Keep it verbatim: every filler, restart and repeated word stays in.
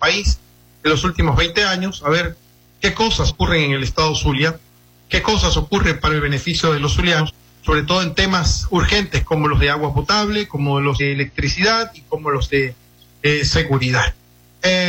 país en los últimos veinte años, a ver qué cosas ocurren en el estado Zulia, qué cosas ocurren para el beneficio de los zulianos, sobre todo en temas urgentes como los de agua potable, como los de electricidad y como los de eh, seguridad. Eh,